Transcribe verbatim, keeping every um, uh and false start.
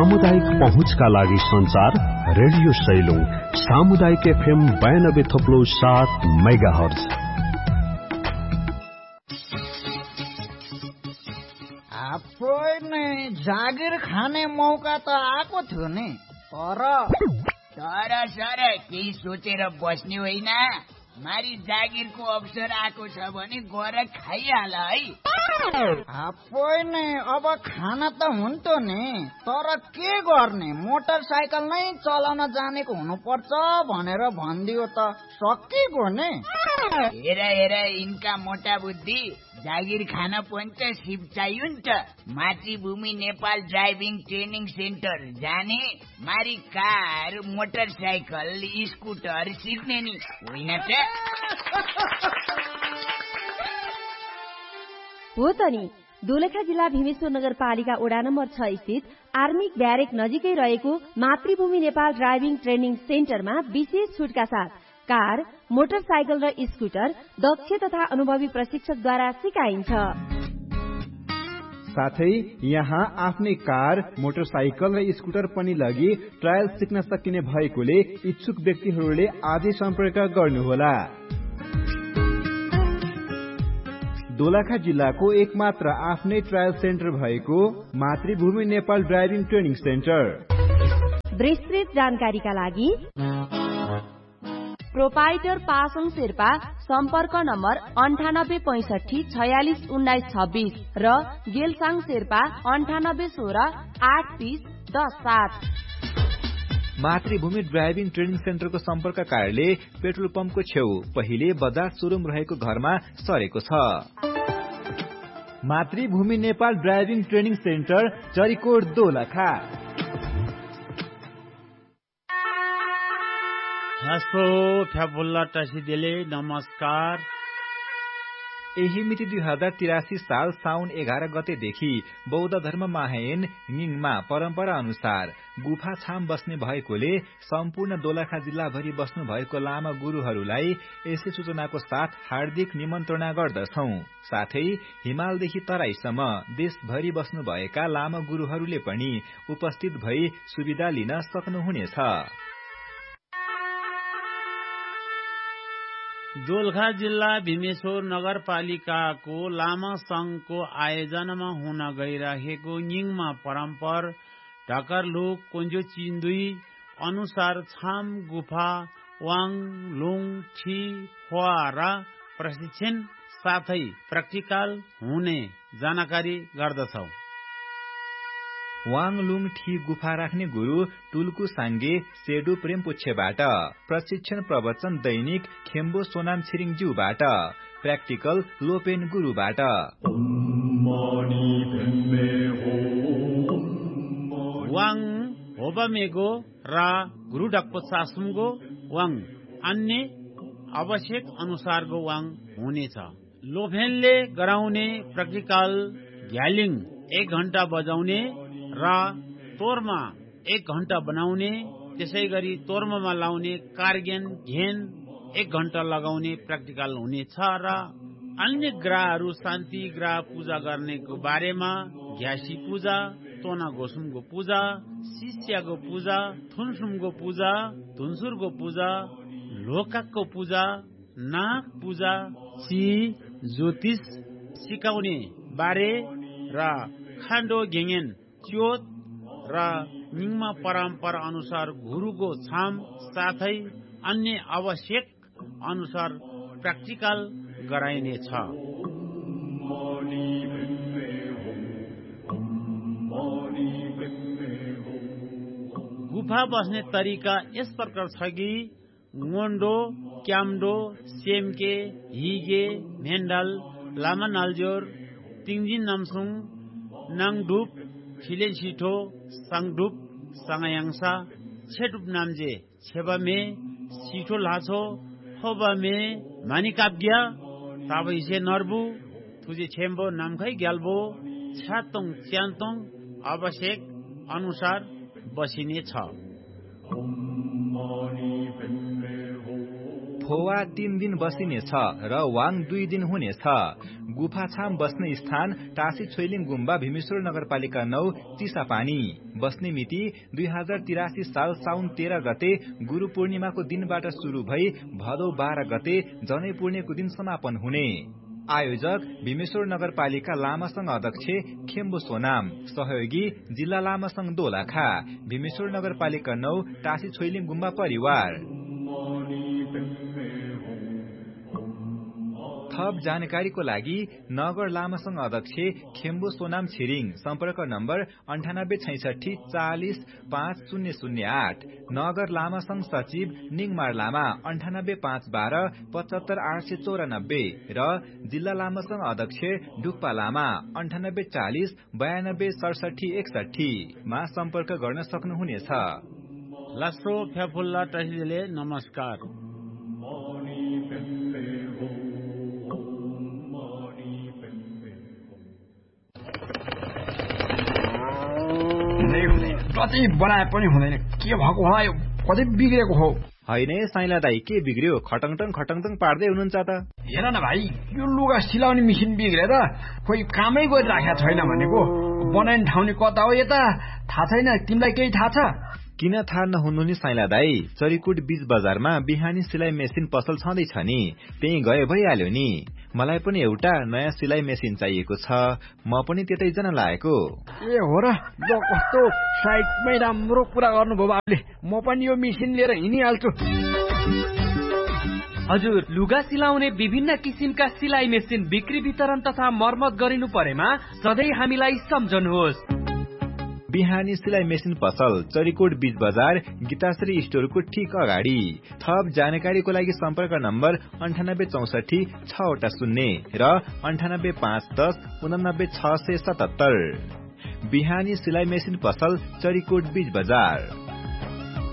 सामुदायिक पहुँचका लागि संचार रेडियो सैलुङ सामुदायिक एफएम बयानब्बे थप्लो सात मेगाहर्ज। जागिर खाने मौका त आएको थियो नि, तर तर सर केही सोचेर बस्ने होइन। मारी जागिरको अवसर आएको छ भने गएर खाइहाल है। नै अब खाना त हुन्थ्यो नि, तर के गर्ने, मोटरसाइकल नै चलाउन जानेको हुनुपर्छ भनेर भनिदियो त सकिगयो नि। हेर हेर यिनका मोटा बुद्धि, जागिर खान पनि त सिप चाहियो नि त। मातृभूमि नेपाल ड्राइभिङ ट्रेनिङ सेन्टर जाने, मारी कार मोटरसाइकल स्कुटर सिक्ने नि होइन त। हो त नि। दोलखा जिल्ला भीमेश्वर नगरपालिका वडा नम्बर छ स्थित आर्मिक ब्यारेक नजिकै रहेको मातृभूमि नेपाल ड्राइभिङ ट्रेनिङ सेन्टरमा विशेष छुटका साथ कार, मोटरसाइकल र स्कुटर दक्ष तथा अनुभवी प्रशिक्षकद्वारा सिकाइन्छ। साथै यहाँ आफ्नै कार, मोटरसाइकल र स्कुटर पनि लगी ट्रायल सिक्न सकिने भएकोले इच्छुक व्यक्तिहरूले आजै सम्पर्क गर्नुहोला। दोलखा जिल्लाको एकमात्र आफ्नै ट्रायल सेन्टर भएको मातृभूमि नेपाल ड्राइभिङ ट्रेनिङ सेन्टर। विस्तृत जानकारीका लागि प्रोपाइटर पासङ शेर्पा, सम्पर्क नम्बर अन्ठानब्बे पैंसठी छयालिस उन्नाइस छब्बीस र गेलसाङ शेर्पा अन्ठानब्बे सोह्र आठ तीस दस सात। मातृभूमि ड्राइभिङ ट्रेनिङ सेन्टरको सम्पर्क कार्यालय पेट्रोल पम्पको छेउ पहिले बजाज सोरुम रहेको घरमा सरेको छ। मातृभूमि Nepal driving training centre, Charikot, Dolakha. हस्तो फ्याबुल्ला टसिदेले नमस्कार। यही मिति दुई हजार तिरासी साल साउन एघार गतेदेखि बौद्ध धर्म महायन निङमा परम्परा अनुसार गुफा छाम बस्ने भएकोले सम्पूर्ण दोलखा जिल्लाभरि बस्नु भएको लामा गुरुहरूलाई यसै सूचनाको साथ हार्दिक निमन्त्रणा गर्दछौं। साथै हिमालदेखि तराईसम्म देशभरि बस्नु भएका लामा गुरुहरूले पनि उपस्थित भई सुविधा लिन सक्नुहुनेछ। दोलखा जिल्ला भीमेश्वर नगरपालिकाको लामा संघको आयोजनामा हुन गइरहेको निङमा परम्पर ढकरलुक कोन्जो चिन्दुई अनुसार छाम गुफा वाङ लुङ ठी फुवा प्रशिक्षण साथै प्र्याक्टिकल हुने जानकारी गर्दछौ। वाङ लुङ ठी गुफा राख्ने गुरु टुल्कु साङ्गे सेडु प्रेमपुच्छेबाट, प्रशिक्षण प्रवचन दैनिक खेम्बो सोनाम छिरिङ ज्यूबाट, प्र्याक्टिकल लोपेन गुरुबाट। वाङ होबमेगो र गुरु डक्पो सासुमगो वाङ अन्य आवश्यक अनुसारको वाङ हुनेछ। लोफेनले गराउने प्र्याक्टिकल घ्यालिङ एक घण्टा बजाउने र तोरमा एक घण्टा बनाउने, त्यसै गरी तोर्ममा लाउने कार्गेन घेन एक घण्टा लगाउने प्र्याक्टिकल हुनेछ। र अन्य ग्रहहरू शान्ति ग्रह पूजा गर्नेको बारेमा घ्यासी पूजा, तोना घोसुमको पूजा, शिष्यको पूजा, थुनसुमको पूजा, धुन्सुरको पूजा, लोकाकको पूजा, नाग पूजा, सी ज्योतिष सिकाउने बारे र खाण्डो घेङेन च्योत र निङमा परम्परा अनुसार गुरुको छाम साथै अन्य आवश्यक अनुसार प्र्याक्टिकल गराइनेछ। गुफा बस्ने तरिका यस प्रकार छ कि गोन्डो, क्याम्डो, सेमके, हिगे, भेन्डल, लामा नालजोर, तिङजिन नामसुङ, नाङडुप, खिलेन सिठो, साङडुप, साङयाङसा, छेडुप नाम्जे, छेबामे, सिठो लाछो, खोबामे, मानिकाब्या, ताबैसे नर्बु, थुजे छेम्बो, नामखै ग्याल्बो, छ्यातोङ, च्यान्तोङ आवश्यक अनुसार बसिने छ। फोवा तीन दिन बसिनेछ र वाङ दुई दिन हुनेछ। गुफाछाम बस्ने स्थान टासी छोइलिङ गुम्बा भीमेश्वर नगरपालिका नौ चिसापानी। बस्ने मिति दुई हजार तिरासी साल साउन तेह्र गते गुरु पूर्णिमाको दिनबाट शुरू भई भदौ बाह्र गते जनै पूर्णेको दिन समापन हुने। आयोजक भीमेश्वर नगरपालिका लामासंघ अध्यक्ष खेम्बो सोनाम, सहयोगी जिल्ला लामासंघ दोलखा, भीमेश्वर नगरपालिका नौ टासी छोइलिङ गुम्बा परिवार। थप जानकारीको लागि नगर लामासंघ अध्यक्ष खेम्बो सोनाम छिरिङ, सम्पर्क नम्बर अन्ठानब्बे छैसठी चालिस पाँच शून्य शून्य आठ। नगर लामासंघ सचिव निङमार लामा अन्ठानब्बे पाँच बाह्र पचहत्तर आठ सय चौरानब्बे र जिल्ला लामासंघ अध्यक्ष ढुक्पा लामा अन्ठानब्बे चालिस बयानब्बे सडसठी एकसठी मा सम्पर्क गर्न सक्नुहुनेछ। लास्रो फ्याफुल्ला टहीले नमस्कार। कतै बनाए पनि हुँदैन, के भएको होला, यो कतै बिग्रेको हो। होइन साइला दाई, के बिग्रियो? खटङटङ खटङटङ पार्दै हुनुहुन्छ त। हेर न भाइ, यो लुगा सिलाउने मेसिन बिग्रेर खोइ कामै गरिराखेको छैन भनेको। बनाउने ठाउँले कता हो यता थाहा छैन, तिमीलाई केही थाहा छ? किन थाहा नहुनु नि साइला दाई, चरीकोट बीच बजारमा बिहानी सिलाइ मेसिन पसल छँदैछ नि, त्यही गए भइहाल्यो नि। मलाई पनि एउटा नयाँ सिलाइ मेसिन चाहिएको छ, म पनि त्यतै जान लागेको। ए हो र, ल कस्तो साइडमै राम्रो कुरा गर्नुभयो बाबुले, म पनि यो मेसिन लिएर हिँडिहाल्छु। हजुर, लुगा सिलाउने विभिन्न किसिमका सिलाइ मेसिन बिक्री वितरण तथा मर्मत गरिनु परेमा सधैँ हामीलाई सम्झनुहोस्। बिहानी सिलाइ मेसिन पसल चरीकोट बीच बजार गीताश्री स्टोरको ठिक अगाडि। थप जानकारीको लागि सम्पर्क नम्बर अन्ठानब्बे चौसठी छवटा शून्य र अन्ठानब्बे पाँच दस उनानब्बे छ सय सतहत्तर। बिहानी सिलाइ मेसिन पसल चरीकोट बीच बजार।